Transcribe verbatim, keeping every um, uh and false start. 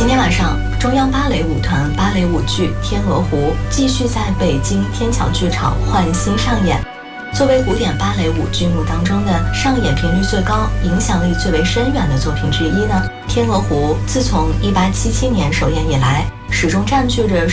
今天晚上，中央芭蕾舞团芭蕾舞剧《天鹅湖》继续在北京天桥剧场焕新上演。作为古典芭蕾舞剧目当中的上演频率最高、影响力最为深远的作品之一呢，《天鹅湖》自从一八七七年首演以来，始终占据着